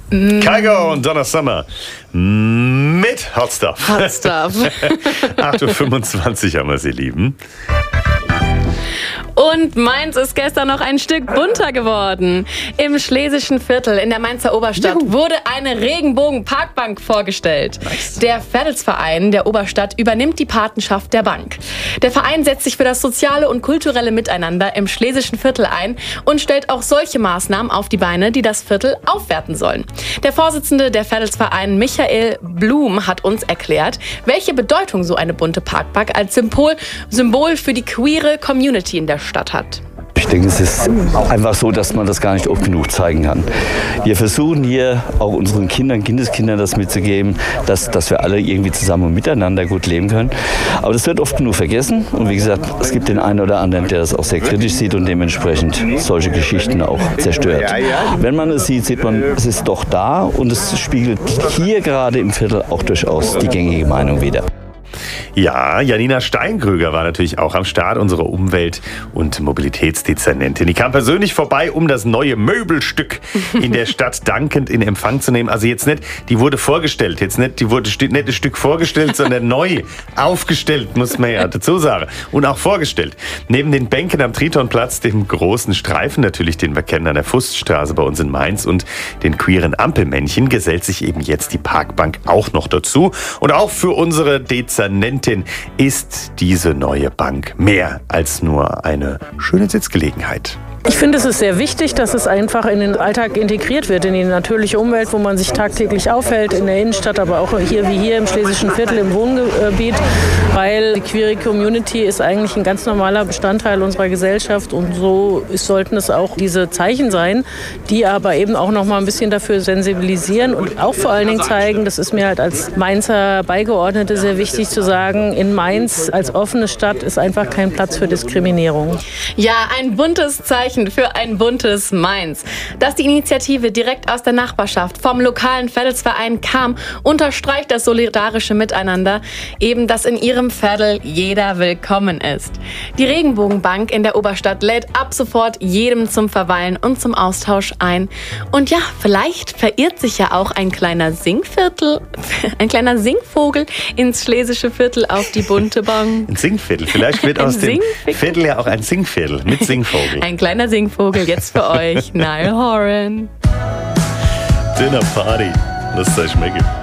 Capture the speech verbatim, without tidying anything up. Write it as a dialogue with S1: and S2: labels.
S1: Kygo und Donna Summer mit Hot Stuff.
S2: Hot Stuff.
S1: acht Uhr fünfundzwanzig haben wir sie, Lieben.
S2: Und Mainz ist gestern noch ein Stück bunter geworden. Im Schlesischen Viertel in der Mainzer Oberstadt Juhu. wurde eine Regenbogen-Parkbank vorgestellt. Nice. Der Vettelsverein der Oberstadt übernimmt die Patenschaft der Bank. Der Verein setzt sich für das soziale und kulturelle Miteinander im Schlesischen Viertel ein und stellt auch solche Maßnahmen auf die Beine, die das Viertel aufwerten sollen. Der Vorsitzende der Vettelsverein, Michael Blum, hat uns erklärt, welche Bedeutung so eine bunte Parkbank als Symbol, Symbol für die queere Community in der Stadt hat.
S3: Ich denke, es ist einfach so, dass man das gar nicht oft genug zeigen kann. Wir versuchen hier auch unseren Kindern, Kindeskindern das mitzugeben, dass, dass wir alle irgendwie zusammen und miteinander gut leben können. Aber das wird oft genug vergessen. Und wie gesagt, es gibt den einen oder anderen, der das auch sehr kritisch sieht und dementsprechend solche Geschichten auch zerstört. Wenn man es sieht, sieht man, es ist doch da und es spiegelt hier gerade im Viertel auch durchaus die gängige Meinung wider.
S1: Ja, Janina Steinkrüger war natürlich auch am Start, unsere Umwelt- und Mobilitätsdezernentin. Die kam persönlich vorbei, um das neue Möbelstück in der Stadt dankend in Empfang zu nehmen. Also jetzt nicht, die wurde vorgestellt, jetzt nicht, die wurde nicht ein Stück vorgestellt, sondern neu aufgestellt, muss man ja dazu sagen. Und auch vorgestellt. Neben den Bänken am Tritonplatz, dem großen Streifen natürlich, den wir kennen an der Fuststraße bei uns in Mainz und den queeren Ampelmännchen, gesellt sich eben jetzt die Parkbank auch noch dazu. Und auch für unsere Dezernentin ist diese neue Bank mehr als nur eine schöne Sitzgelegenheit.
S4: Ich finde, es ist sehr wichtig, dass es einfach in den Alltag integriert wird, in die natürliche Umwelt, wo man sich tagtäglich aufhält, in der Innenstadt, aber auch hier wie hier im Schlesischen Viertel im Wohngebiet, weil die queere Community ist eigentlich ein ganz normaler Bestandteil unserer Gesellschaft und so sollten es auch diese Zeichen sein, die aber eben auch noch mal ein bisschen dafür sensibilisieren und auch vor allen Dingen zeigen, das ist mir halt als Mainzer Beigeordnete sehr wichtig zu sagen, in Mainz als offene Stadt ist einfach kein Platz für Diskriminierung.
S2: Ja, ein buntes Zeichen für ein buntes Mainz. Dass die Initiative direkt aus der Nachbarschaft vom lokalen Vettelsverein kam, unterstreicht das solidarische Miteinander, eben dass in ihrem Viertel jeder willkommen ist. Die Regenbogenbank in der Oberstadt lädt ab sofort jedem zum Verweilen und zum Austausch ein. Und ja, vielleicht verirrt sich ja auch ein kleiner Singviertel, ein kleiner Singvogel ins Schlesische Viertel auf die bunte Bank.
S1: Ein Singviertel. Vielleicht wird aus dem Viertel ja auch ein Singviertel mit Singvogel.
S2: Ein kleiner Singvogel jetzt für euch, Niall Horan.
S1: Dinner Party. Lasst es euch schmecken.